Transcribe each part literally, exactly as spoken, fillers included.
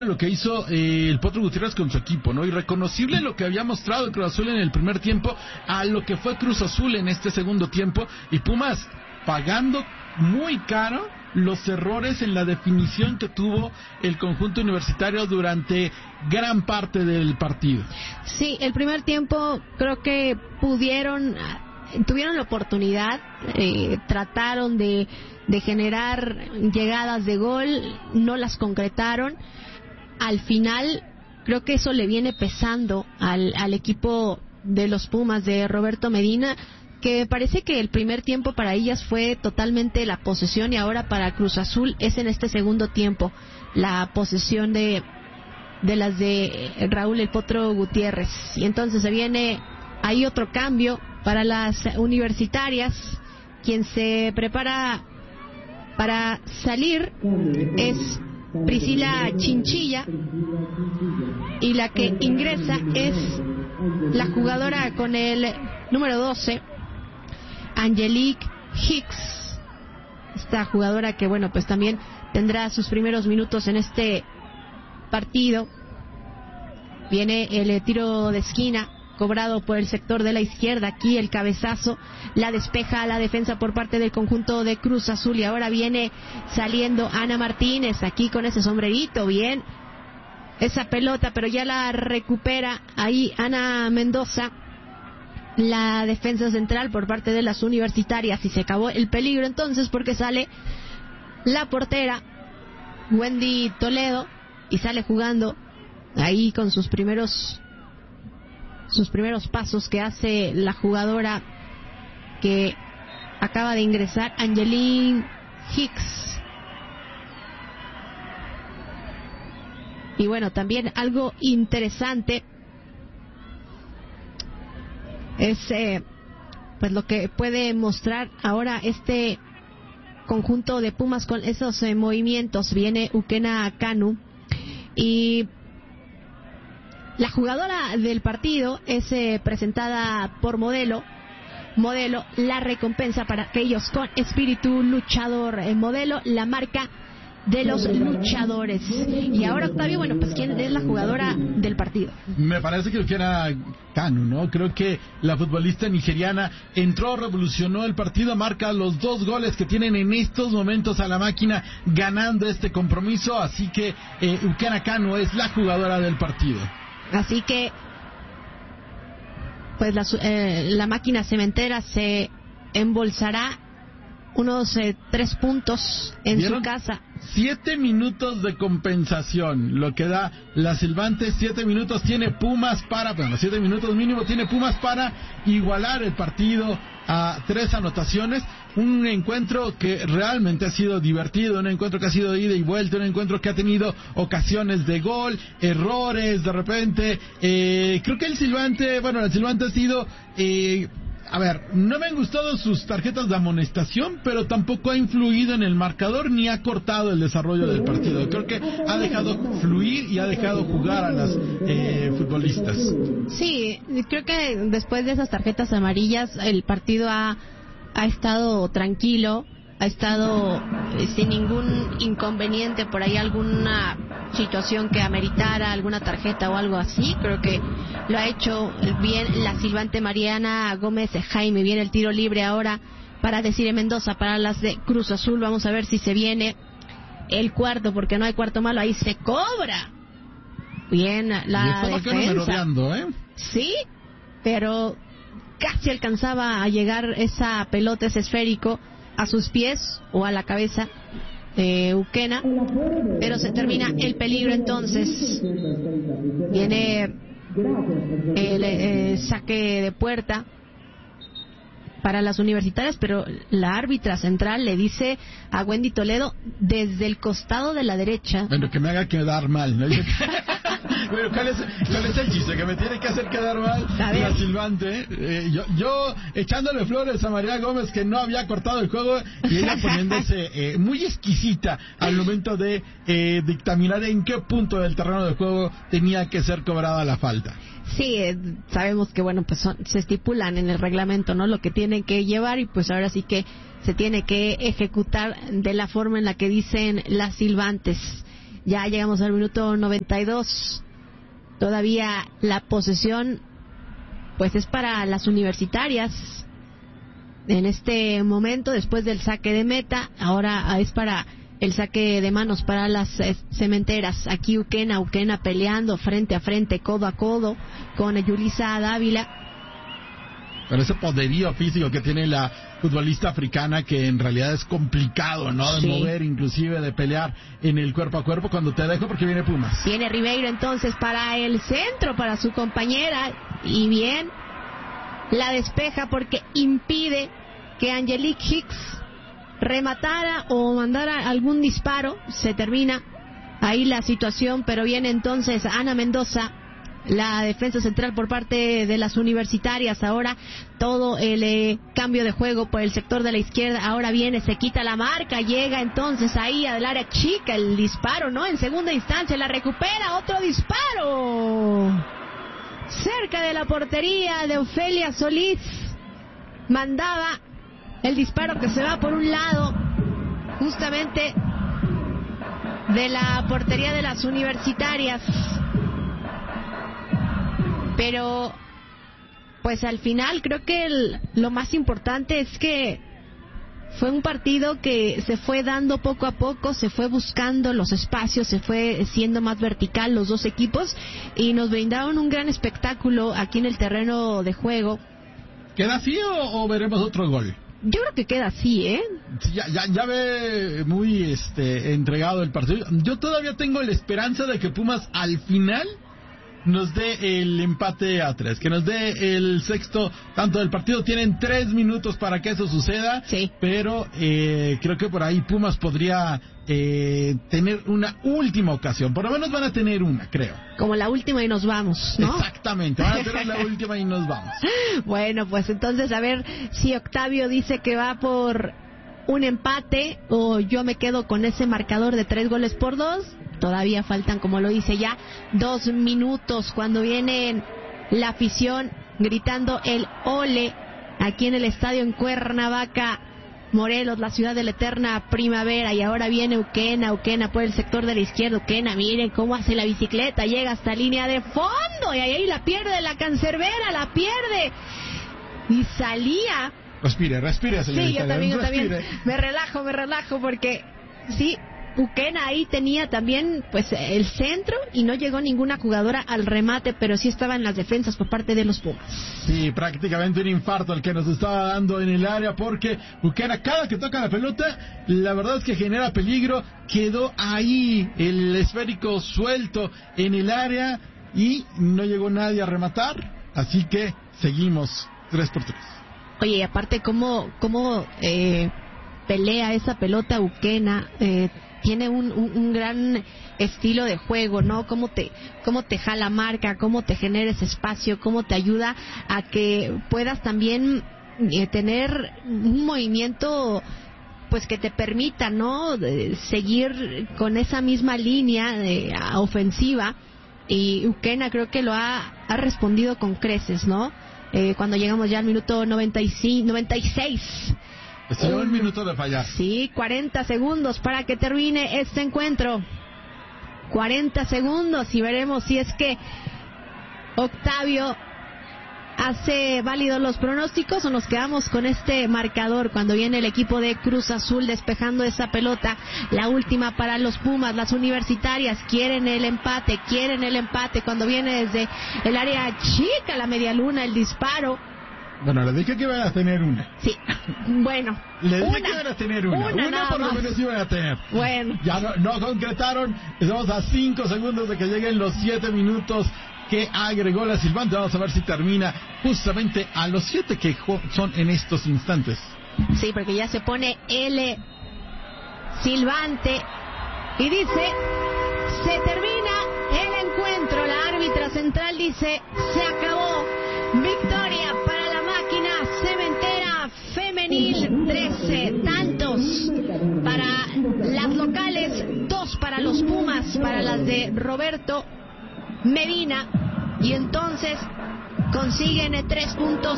lo que hizo eh, el Potro Gutiérrez con su equipo, ¿no? Irreconocible lo que había mostrado el Cruz Azul en el primer tiempo a lo que fue Cruz Azul en este segundo tiempo, y Pumas pagando muy caro los errores en la definición que tuvo el conjunto universitario durante gran parte del partido. Sí, el primer tiempo creo que pudieron, tuvieron la oportunidad, eh, trataron de, de generar llegadas de gol, no las concretaron. Al final creo que eso le viene pesando al, al equipo de los Pumas de Roberto Medina, que parece que el primer tiempo para ellas fue totalmente la posesión, y ahora para Cruz Azul es en este segundo tiempo la posesión de, de las de Raúl el Potro Gutiérrez. Y entonces se viene ahí otro cambio para las universitarias. Quien se prepara para salir es Priscila Chinchilla, y la que ingresa es la jugadora con el número doce, Angelique Hicks, esta jugadora que, bueno, pues también tendrá sus primeros minutos en este partido. Viene el tiro de esquina cobrado por el sector de la izquierda, aquí el cabezazo, la despeja a la defensa por parte del conjunto de Cruz Azul, y ahora viene saliendo Ana Martínez aquí con ese sombrerito, bien esa pelota, pero ya la recupera ahí Ana Mendoza, la defensa central por parte de las universitarias, y se acabó el peligro entonces, porque sale la portera Wendy Toledo y sale jugando ahí con sus primeros sus primeros pasos que hace la jugadora que acaba de ingresar, Angelique Hicks. Y bueno, también algo interesante es eh, pues lo que puede mostrar ahora este conjunto de Pumas con esos eh, movimientos. Viene Ukena Kanu, y la jugadora del partido es eh, presentada por Modelo. Modelo, la recompensa para aquellos con espíritu luchador. Eh, Modelo, la marca de los luchadores. Y ahora, Octavio, bueno, pues ¿quién es la jugadora del partido? Me parece que era Kanu, ¿no? Creo que la futbolista nigeriana entró, revolucionó el partido, marca los dos goles que tienen en estos momentos a la máquina ganando este compromiso, así que eh, Ukena Kanu es la jugadora del partido. Así que pues la, eh, la máquina cementera se embolsará unos eh, tres puntos en su casa. Siete minutos de compensación, lo que da la Silvante. Siete minutos tiene Pumas para, bueno, siete minutos mínimo tiene Pumas para igualar el partido a tres anotaciones. Un encuentro que realmente ha sido divertido, un encuentro que ha sido de ida y vuelta, un encuentro que ha tenido ocasiones de gol, errores de repente. Eh, creo que el Silvante, bueno, el Silvante ha sido... Eh, A ver, no me han gustado sus tarjetas de amonestación, pero tampoco ha influido en el marcador ni ha cortado el desarrollo del partido. Creo que ha dejado fluir y ha dejado jugar a las eh, futbolistas. Sí, creo que después de esas tarjetas amarillas el partido ha, ha estado tranquilo, ha estado eh, sin ningún inconveniente, por ahí alguna situación que ameritara alguna tarjeta o algo así. Creo que lo ha hecho bien la Silvante Mariana Gómez Jaime. Viene el tiro libre ahora para Desiree Mendoza, para las de Cruz Azul. Vamos a ver si se viene el cuarto, porque no hay cuarto malo. Ahí se cobra bien la defensa, ¿eh? Sí, pero casi alcanzaba a llegar esa pelota, ese esférico, a sus pies o a la cabeza de Ukena, pero se termina el peligro. Entonces viene el eh, saque de puerta para las universitarias, pero la árbitra central le dice a Wendy Toledo desde el costado de la derecha. Bueno, que me haga quedar mal, ¿no? Bueno, ¿cuál es, ¿cuál es el chiste? Que me tiene que hacer quedar mal la Silvante. Eh, yo, yo echándole flores a María Gómez, que no había cortado el juego, y ella poniéndose eh, muy exquisita al momento de eh, dictaminar en qué punto del terreno de juego tenía que ser cobrada la falta. Sí, eh, sabemos que, bueno, pues son, se estipulan en el reglamento, ¿no?, lo que tienen que llevar, y pues ahora sí que se tiene que ejecutar de la forma en la que dicen las silbantes. Ya llegamos al minuto noventa y dos. Todavía la posesión pues es para las universitarias. En este momento, después del saque de meta, ahora es para el saque de manos para las eh, cementeras. Aquí Uquena, Uquena peleando frente a frente, codo a codo con Yulisa Dávila. Pero ese poderío físico que tiene la futbolista africana, que en realidad es complicado, ¿no? De sí. mover, inclusive de pelear en el cuerpo a cuerpo. Cuando te dejo, porque viene Pumas. Viene Ribeiro entonces para el centro, para su compañera, y bien, la despeja porque impide que Angelique Hicks rematara o mandara algún disparo. Se termina ahí la situación, pero viene entonces Ana Mendoza, la defensa central por parte de las universitarias. Ahora todo el eh, cambio de juego por el sector de la izquierda. Ahora viene, se quita la marca, llega entonces ahí al área chica, el disparo, ¿no? En segunda instancia la recupera, otro disparo cerca de la portería de Ofelia Solís. Mandaba el disparo que se va por un lado, justamente de la portería de las universitarias. Pero, pues al final creo que el, lo más importante es que fue un partido que se fue dando poco a poco, se fue buscando los espacios, se fue siendo más vertical los dos equipos y nos brindaron un gran espectáculo aquí en el terreno de juego. ¿Queda así o, o veremos otro gol? Yo creo que queda así, ¿eh? Sí, ya, ya, ya ve muy este entregado el partido. Yo todavía tengo la esperanza de que Pumas al final nos dé el empate a tres, que nos dé el sexto tanto del partido. Tienen tres minutos para que eso suceda, sí. Pero eh, creo que por ahí Pumas podría eh, tener una última ocasión. Por lo menos van a tener una, creo. Como la última y nos vamos, ¿no? Exactamente, van a tener la última y nos vamos. Bueno, pues entonces a ver si Octavio dice que va por un empate o yo me quedo con ese marcador de tres goles por dos. Todavía faltan, como lo dice ya, dos minutos cuando viene la afición gritando el ole aquí en el estadio en Cuernavaca, Morelos, la ciudad de la eterna primavera. Y ahora viene Uquena, Uquena por el sector de la izquierda. Uquena, miren cómo hace la bicicleta, llega hasta línea de fondo y ahí la pierde la cancerbera, la pierde y salía. Respire, respire, señorita. Sí, yo también, yo respire. también me relajo, me relajo porque sí, Uquena ahí tenía también pues el centro y no llegó ninguna jugadora al remate, pero sí estaban las defensas por parte de los Pumas. Sí, prácticamente un infarto el que nos estaba dando en el área, porque Uquena cada que toca la pelota, la verdad es que genera peligro. Quedó ahí el esférico suelto en el área y no llegó nadie a rematar, así que seguimos tres por tres. Oye, y aparte cómo, cómo eh, pelea esa pelota Uquena, eh, tiene un, un, un gran estilo de juego, ¿no? Cómo te, cómo te jala marca, cómo te genera ese espacio, cómo te ayuda a que puedas también eh, tener un movimiento pues que te permita, ¿no? De seguir con esa misma línea de, a, ofensiva. Y Uquena creo que lo ha, ha respondido con creces, ¿no? Eh, cuando llegamos ya al minuto noventa y cinco, noventa y seis. Estuvo un minuto de fallar. Sí, cuarenta segundos para que termine este encuentro. cuarenta segundos y veremos si es que Octavio hace válidos los pronósticos o nos quedamos con este marcador cuando viene el equipo de Cruz Azul despejando esa pelota. La última para los Pumas, las universitarias quieren el empate, quieren el empate cuando viene desde el área chica, la media luna, el disparo. Bueno, le dije que iban a tener una. Sí, bueno. Le dije una, que iban a tener una. Una, una por lo menos iban a tener. Bueno. Ya no, no concretaron. Estamos a cinco segundos de que lleguen los siete minutos que agregó la silbante. Vamos a ver si termina justamente a los siete que son en estos instantes. Sí, porque ya se pone el silbante y dice, se termina el encuentro. La árbitra central dice, se acabó. Victoria para la máquina cementera femenil, trece tantos para las locales, dos para los Pumas, para las de Roberto Medina, y entonces consiguen tres puntos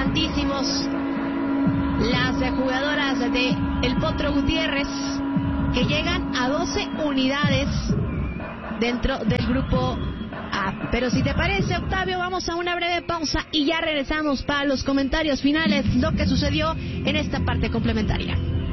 importantísimos las jugadoras de El Potro Gutiérrez, que llegan a doce unidades dentro del grupo A. Pero si te parece, Octavio, vamos a una breve pausa y ya regresamos para los comentarios finales, lo que sucedió en esta parte complementaria.